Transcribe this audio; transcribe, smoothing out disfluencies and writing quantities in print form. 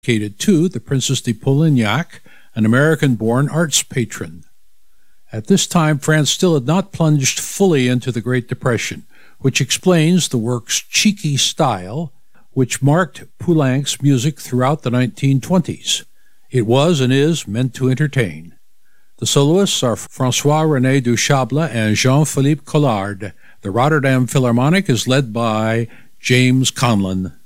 dedicated to the Princess de Polignac, an American-born arts patron. At this time, France still had not plunged fully into the Great Depression, which explains the work's cheeky style, which marked Poulenc's music throughout the 1920s. It was and is meant to entertain. The soloists are François-René Duchable and Jean-Philippe Collard. The Rotterdam Philharmonic is led by James Conlon.